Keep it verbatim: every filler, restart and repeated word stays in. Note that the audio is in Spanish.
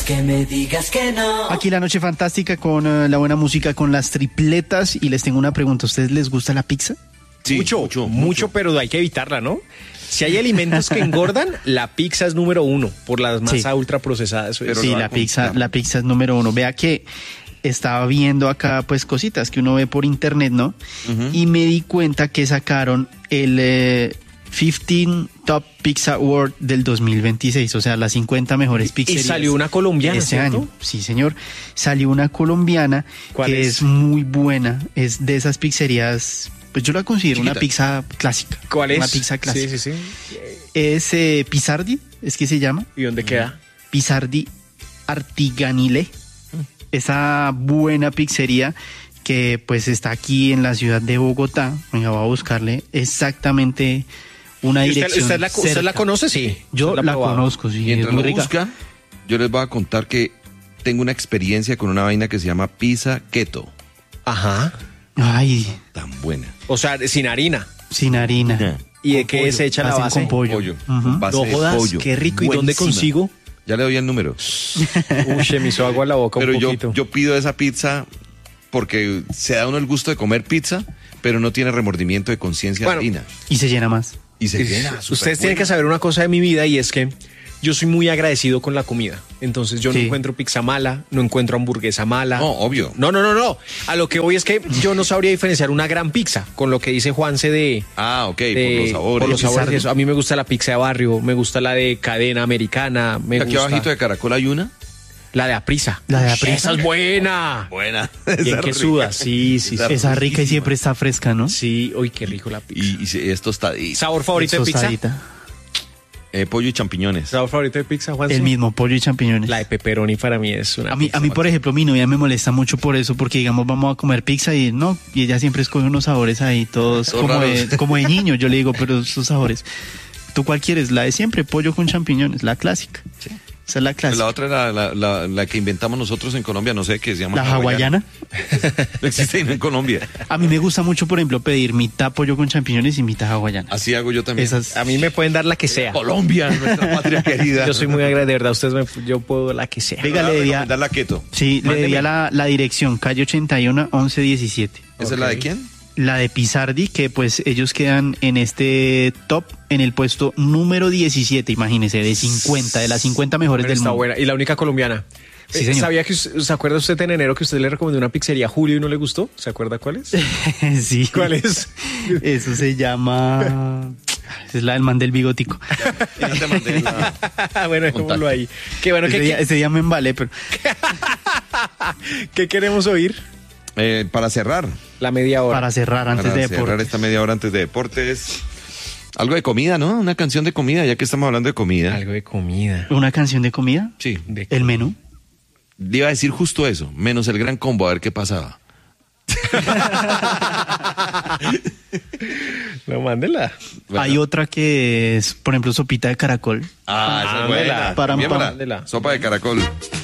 que me digas que no. Aquí la noche fantástica con uh, la buena música, con las tripletas. Y les tengo una pregunta, ¿a ustedes les gusta la pizza? Sí, mucho, mucho, mucho, mucho, pero hay que evitarla, ¿no? Si hay alimentos que engordan, la pizza es número uno por las masas sí. ultraprocesadas. Pero sí, la pizza, la pizza es número uno. Vea que estaba viendo acá pues cositas que uno ve por internet, ¿no? Uh-huh. Y me di cuenta que sacaron el eh, quince Top Pizza Award del dos mil veintiséis, o sea, las cincuenta mejores pizzerías. Y salió una colombiana, ese ¿cierto? año. Sí, señor. Salió una colombiana que es? es muy buena. Es de esas pizzerías, pues yo la considero Chiquita. Una pizza clásica. ¿Cuál es? Una pizza clásica. Sí, sí, sí. Es eh, Pizzardi, es que se llama. ¿Y dónde queda? Pizzardi Artiganile. Mm. Esa buena pizzería que pues está aquí en la ciudad de Bogotá. Venga, voy a buscarle exactamente una dirección. ¿Usted, usted, la, ¿Usted la conoce? Sí. Yo la, la conozco, sí. Mientras lo busca, yo les voy a contar que tengo una experiencia con una vaina que se llama pizza keto. Ajá. Ay. Tan buena. O sea, sin harina. Sin harina. Yeah. ¿Y de qué se echa la base? Con pollo. pollo. Uh-huh. Con base no de jodas, pollo. Qué rico. Buenísima. ¿Y dónde consigo? Ya le doy el número. Uy, se me hizo agua a la boca pero un yo, poquito. yo pido esa pizza porque se da uno el gusto de comer pizza, pero no tiene remordimiento de conciencia bueno, de harina. Y se llena más. Y se llena. Ustedes bueno. tienen que saber una cosa de mi vida y es que yo soy muy agradecido con la comida. Entonces yo sí. no encuentro pizza mala, no encuentro hamburguesa mala. No, obvio. No, no, no, no. A lo que voy es que yo no sabría diferenciar una gran pizza con lo que dice Juanse de... Ah, ok, de, por los sabores. Por los sabores. Eso. A mí me gusta la pizza de barrio, me gusta la de cadena americana. Me Aquí gusta... abajito de Caracol hay una. La de aprisa. La de aprisa. Esa es buena. Buena. Bien que suda. Sí, sí. Esa, sí. Esa rica y siempre está fresca, ¿no? Sí. Uy, qué rico la pizza. Y, y es tostadita. ¿Sabor favorito de pizza? Eh, pollo y champiñones. ¿Sabor favorito de pizza, Juan? El mismo, pollo y champiñones. La de pepperoni para mí es una A mí, pizza a mí por ejemplo, mi novia me molesta mucho por eso, porque digamos, vamos a comer pizza y no, y ella siempre escoge unos sabores ahí, todos como de, como de niño. Yo le digo, pero esos sabores, ¿tú cuál quieres? La de siempre, pollo con champiñones, la clásica. Sí. Esa es la clásica. La otra era la, la, la que inventamos nosotros en Colombia, no sé, que se llama... ¿La hawaiana? No existe en Colombia. A mí me gusta mucho, por ejemplo, pedir mitad pollo con champiñones y mitad hawaiana. Así hago yo también. Esas... A mí me pueden dar la que sea. Colombia, nuestra patria querida. Yo soy muy agradecido, de verdad, ustedes me, yo puedo la que sea. Venga, le debía... dar la keto. Sí, Mándeme. Le debía la, la dirección, calle ochenta y uno, once diecisiete. ¿Esa okay. es la de quién? La de Pizzardi, que pues ellos quedan en este top en el puesto número diecisiete, imagínese, de cincuenta, de las cincuenta mejores Pero del está mundo. Buena. Y la única colombiana. Sí, señor. ¿Sabía que se acuerda usted en enero que usted le recomendó una pizzería a Julio y no le gustó? ¿Se acuerda cuál es? Sí. ¿Cuál es? Eso se llama... Esa es la del man del bigotico. Ya te mandé la... Bueno, dejémoslo ahí. Qué bueno, ese, que, día, ese día me embalé, pero... ¿Qué queremos oír? Eh, para cerrar. La media hora. Para cerrar antes para de deportes. Para cerrar esta media hora antes de deportes. Algo de comida, ¿no? Una canción de comida, ya que estamos hablando de comida. Algo de comida. ¿Una canción de comida? Sí. De ¿El menú? Le iba a decir justo eso, menos el gran combo, a ver qué pasaba. No, mándela. Bueno. Hay otra que es, por ejemplo, sopita de caracol. Ah, esa es buena. Para, para, Sopa de caracol.